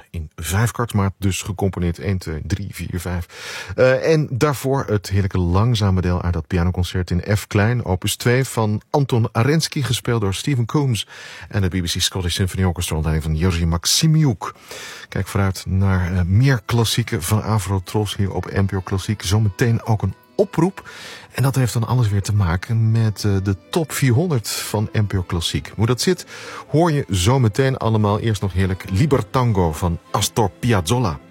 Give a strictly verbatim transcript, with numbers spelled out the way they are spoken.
in vijfkwartsmaat dus gecomponeerd. één, twee, drie, vier, vijf. Uh, en daarvoor het heerlijke langzame deel uit dat pianoconcert in F klein, opus twee van Anton Arensky, gespeeld door Stephen Coombs en het B B C Scottish Symphony Orchestra onder leiding van Jerzy Maximiuk. Kijk vooruit naar uh, meer klassieken van Afro-Tros hier op N P O Klassiek. Zometeen ook een oproep. En dat heeft dan alles weer te maken met uh, de top vierhonderd van N P O Klassiek. Hoe dat zit, hoor je zometeen allemaal. Eerst nog heerlijk Libertango van Astor Piazzolla.